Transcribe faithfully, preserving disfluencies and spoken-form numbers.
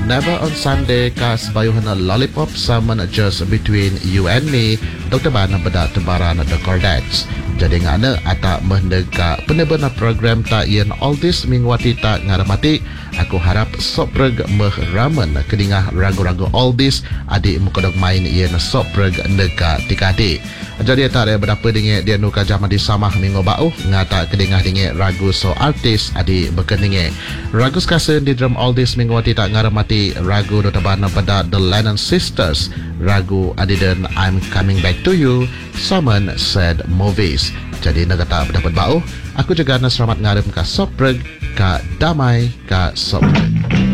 Never on Sunday ka sebayuhan na lollipop sama just between you and me Doktor Ban beda tebaran the Cordettes. Jadi ngana ata mendag ka benar-benar program ta yen all this mingwati ta ngaramati. Aku harap sopreg meh ramen kedingah ragu-ragu all this adik mukodok main yen sopreg neka tikati. Jadi tak ada berapa dingin dia nuka zaman di samah minggu bau ngata kedingah dingin ragu so artis adik berkeningin. Ragu sekasen di drum all this mingwati tak ngaramati ragu notabana pada The Lennon Sisters. Ragu adik dan I'm Coming Back to You. Someone Said Movies. Jadi negara tak dapat bau. Aku juga nak selamat ngarep ka sopreg ka damai ka sopreg.